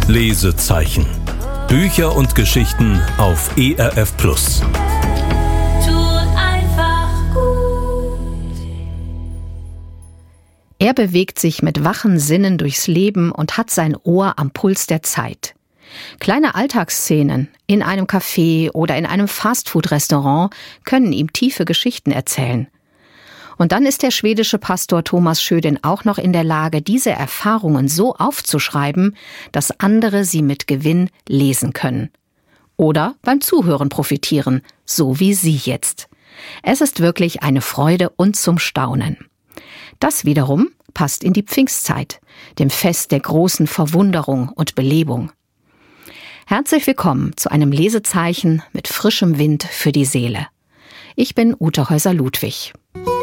Lesezeichen. Bücher und Geschichten auf ERF Plus. Er bewegt sich mit wachen Sinnen durchs Leben und hat sein Ohr am Puls der Zeit. Kleine Alltagsszenen in einem Café oder in einem Fastfood-Restaurant können ihm tiefe Geschichten erzählen. Und dann ist der schwedische Pastor Thomas Sjödin auch noch in der Lage, diese Erfahrungen so aufzuschreiben, dass andere sie mit Gewinn lesen können. Oder beim Zuhören profitieren, so wie Sie jetzt. Es ist wirklich eine Freude und zum Staunen. Das wiederum passt in die Pfingstzeit, dem Fest der großen Verwunderung und Belebung. Herzlich willkommen zu einem Lesezeichen mit frischem Wind für die Seele. Ich bin Ute Häuser-Ludwig.